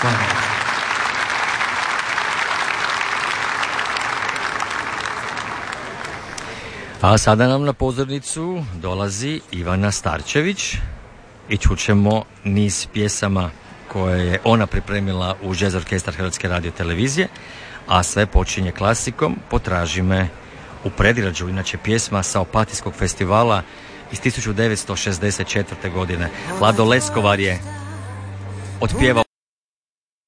A sada nam na pozornicu dolazi Ivana Starčević i čućemo niz pjesama koje je ona pripremila u Jazz Orkestar Hrvatske radiotelevizije, a sve počinje klasikom Potraži me u predirađu, inače pjesma sa Opatijskog festivala iz 1964. godine. Lado Leskovar je otpjevao